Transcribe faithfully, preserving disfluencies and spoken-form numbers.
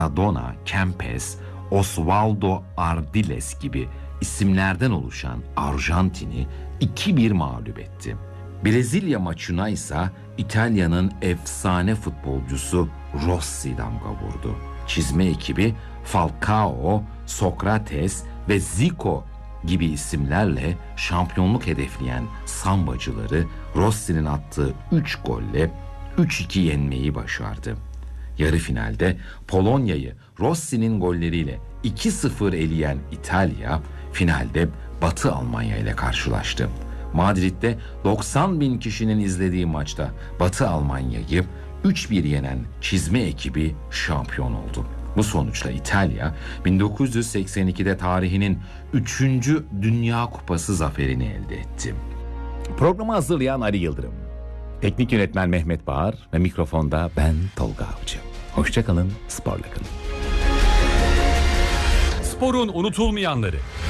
Maradona, Kempes, Osvaldo Ardiles gibi isimlerden oluşan Arjantin'i iki bir mağlup etti. Brezilya maçına ise İtalya'nın efsane futbolcusu Rossi damga vurdu. Çizme ekibi Falcao, Sokrates ve Zico gibi isimlerle şampiyonluk hedefleyen sambacıları Rossi'nin attığı üç golle üç iki yenmeyi başardı. Yarı finalde Polonya'yı Rossi'nin golleriyle iki sıfır eleyen İtalya, finalde Batı Almanya ile karşılaştı. Madrid'de doksan bin kişinin izlediği maçta Batı Almanya'yı üç bir yenen çizme ekibi şampiyon oldu. Bu sonuçla İtalya bin dokuz yüz seksen ikide tarihinin üçüncü Dünya Kupası zaferini elde etti. Programı hazırlayan Ali Yıldırım, teknik yönetmen Mehmet Bağır ve mikrofonda ben Tolga Avcı. Hoşça kalın, sporla kalın. Sporun unutulmayanları.